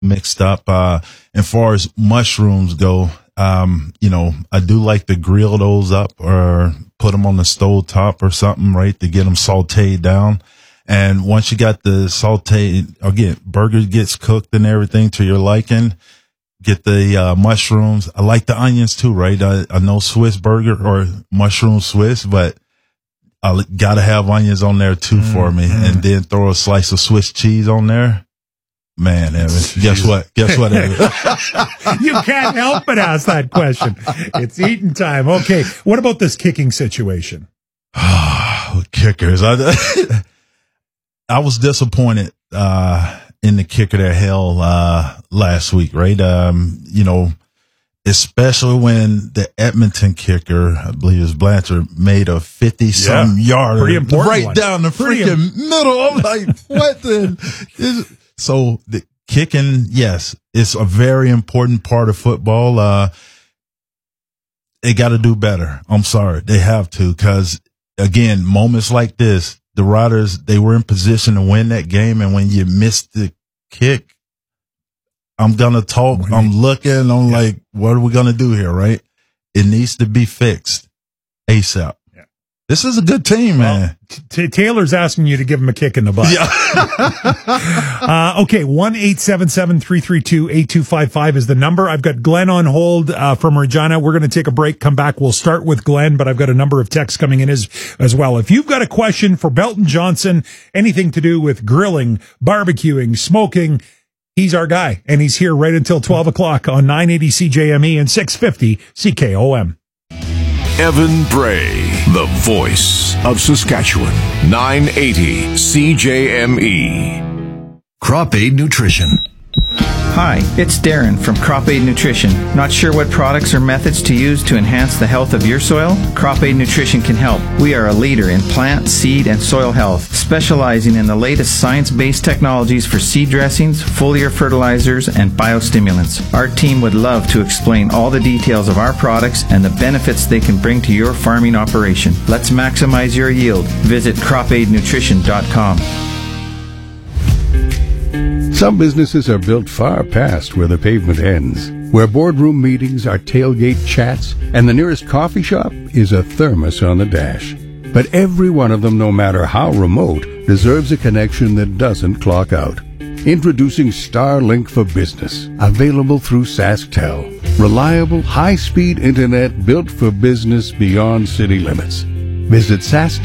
mixed up. As far as mushrooms go, I do like to grill those up or put them on the stove top or something, right, to get them sauteed down. And once you got the sauteed, again, burger gets cooked and everything to your liking, get the mushrooms. I like the onions too, right? I know Swiss burger or mushroom Swiss, but I got to have onions on there too for me. And then throw a slice of Swiss cheese on there. Man, Evan, guess what, Evan? You can't help but ask that question. It's eating time. Okay, what about this kicking situation? Kickers. I was disappointed in the kicker that held last week, right? Especially when the Edmonton kicker, I believe it was Blanchard, made a 50-some yarder right down the freaking middle. I'm like, what the? So the kicking, yes, it's a very important part of football. They got to do better. I'm sorry. They have to, because, again, moments like this, the Riders, they were in position to win that game, and when you miss the kick, I'm going to talk. I'm looking. I'm like, what are we going to do here, right? It needs to be fixed ASAP. Yeah. This is a good team, man. Taylor's asking you to give him a kick in the butt. Yeah. Okay, 1-877-332-8255 is the number. I've got Glenn on hold from Regina. We're going to take a break, come back. We'll start with Glenn, but I've got a number of texts coming in as well. If you've got a question for Belton Johnson, anything to do with grilling, barbecuing, smoking, he's our guy, and he's here right until 12 o'clock on 980 CJME and 650 CKOM. Evan Bray, the voice of Saskatchewan. 980 CJME. Crop Aid Nutrition. Hi, it's Darren from Crop Aid Nutrition. Not sure what products or methods to use to enhance the health of your soil? Crop Aid Nutrition can help. We are a leader in plant, seed, and soil health, specializing in the latest science-based technologies for seed dressings, foliar fertilizers, and biostimulants. Our team would love to explain all the details of our products and the benefits they can bring to your farming operation. Let's maximize your yield. Visit cropaidnutrition.com. Some businesses are built far past where the pavement ends, where boardroom meetings are tailgate chats, and the nearest coffee shop is a thermos on the dash. But every one of them, no matter how remote, deserves a connection that doesn't clock out. Introducing Starlink for Business, available through SaskTel. Reliable, high-speed internet built for business beyond city limits. Visit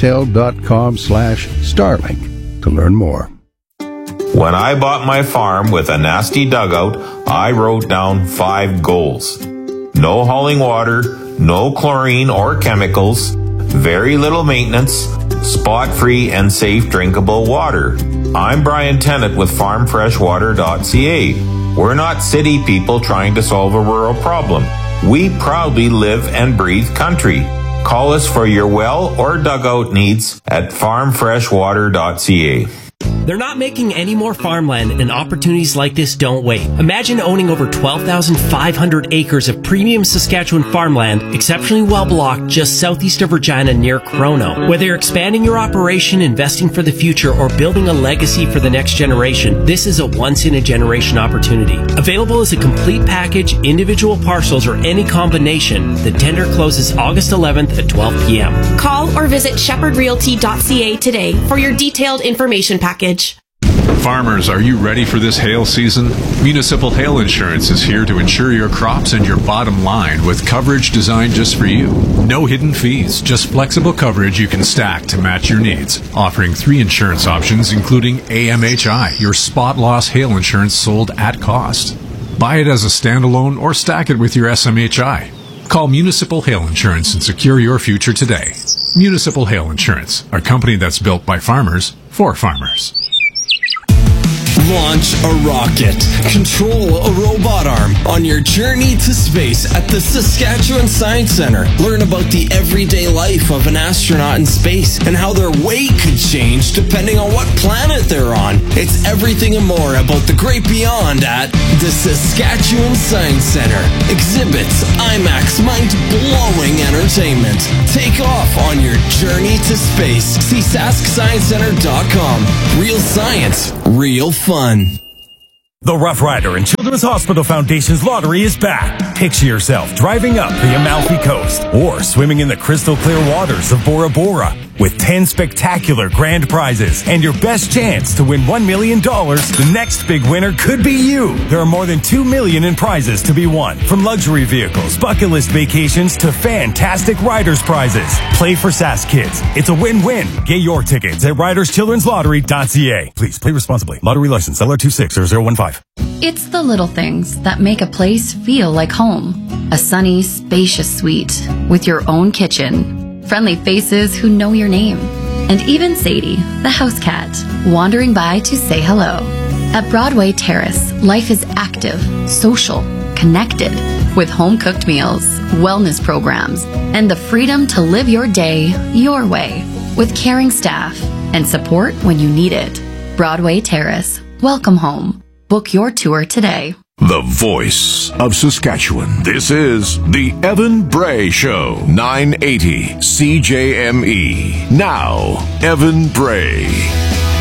SaskTel.com/Starlink to learn more. When I bought my farm with a nasty dugout, I wrote down 5 goals. No hauling water, no chlorine or chemicals, very little maintenance, spot-free and safe drinkable water. I'm Brian Tennant with FarmFreshWater.ca. We're not city people trying to solve a rural problem. We proudly live and breathe country. Call us for your well or dugout needs at FarmFreshWater.ca. They're not making any more farmland, and opportunities like this don't wait. Imagine owning over 12,500 acres of premium Saskatchewan farmland, exceptionally well blocked just southeast of Regina near Chrono. Whether you're expanding your operation, investing for the future, or building a legacy for the next generation, this is a once-in-a-generation opportunity. Available as a complete package, individual parcels, or any combination, the tender closes August 11th at 12 p.m. Call or visit shepherdrealty.ca today for your detailed information package. Farmers, are you ready for this hail season? Municipal Hail Insurance is here to insure your crops and your bottom line with coverage designed just for you. No hidden fees, just flexible coverage you can stack to match your needs. Offering 3 insurance options, including AMHI, your spot loss hail insurance sold at cost. Buy it as a standalone or stack it with your SMHI. Call Municipal Hail Insurance and secure your future today. Municipal Hail Insurance, a company that's built by farmers for farmers. Launch a rocket. Control a robot arm on your journey to space at the Saskatchewan Science Centre. Learn about the everyday life of an astronaut in space and how their weight could change depending on what planet they're on. It's everything and more about the great beyond at the Saskatchewan Science Centre. Exhibits, IMAX, mind-blowing entertainment. Take off on your journey to space. See SaskScienceCenter.com. Real science, real fun. The Rough Rider and Children's Hospital Foundation's lottery is back. Picture yourself driving up the Amalfi Coast or swimming in the crystal clear waters of Bora Bora with 10 spectacular grand prizes and your best chance to win $1 million. The next big winner could be you. There are more than $2 million in prizes to be won, from luxury vehicles, bucket list vacations to fantastic riders prizes. Play for SAS Kids. It's a win-win. Get your tickets at riderschildren'slottery.ca. Please play responsibly. Lottery license LR260015. It's the little things that make a place feel like home. A sunny, spacious suite with your own kitchen, friendly faces who know your name, and even Sadie, the house cat, wandering by to say hello. At Broadway Terrace, life is active, social, connected, with home-cooked meals, wellness programs, and the freedom to live your day your way, with caring staff and support when you need it. Broadway Terrace, welcome home. Book your tour today. The voice of Saskatchewan. This is the Evan Bray Show, 980 CJME. Now, Evan Bray.